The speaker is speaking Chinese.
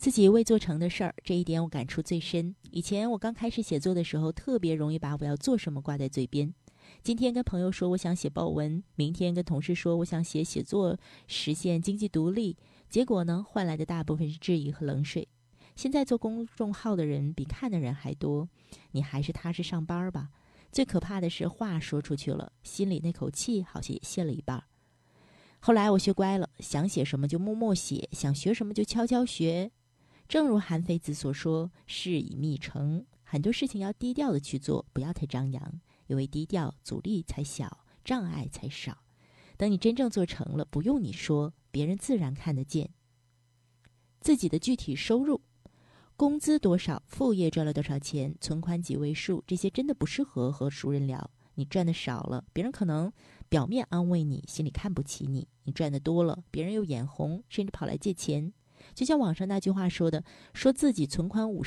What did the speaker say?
自己未做成的事儿，这一点我感触最深。以前我刚开始写作的时候，特别容易把我要做什么挂在嘴边。今天跟朋友说我想写报文，明天跟同事说我想写作实现经济独立，结果呢，换来的大部分是质疑和冷水。现在做公众号的人比看的人还多，你还是踏实上班吧。最可怕的是话说出去了，心里那口气好像也泄了一半。后来我学乖了，想写什么就默默写，想学什么就悄悄学。正如韩非子所说，事以密成，很多事情要低调的去做，不要太张扬，因为低调阻力才小，障碍才少。等你真正做成了，不用你说，别人自然看得见。自己的具体收入，工资多少，副业赚了多少钱，存款几位数，这些真的不适合和熟人聊。你赚的少了，别人可能表面安慰你，心里看不起你；你赚的多了，别人又眼红，甚至跑来借钱。就像网上那句话说的，说自己存款50